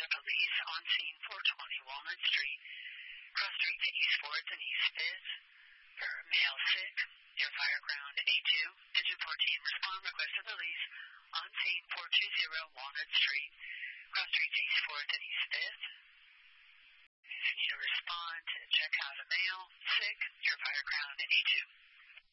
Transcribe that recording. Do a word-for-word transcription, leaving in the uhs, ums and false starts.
police on scene four twenty Walnut Street. Cross streets East fourth and East fifth. For male sick, near Fireground A two. Engine fourteen, respond, request of police on scene four twenty Walnut Street. Cross streets East fourth and East fifth. If you need to respond, check out a male sick, near Fireground A two.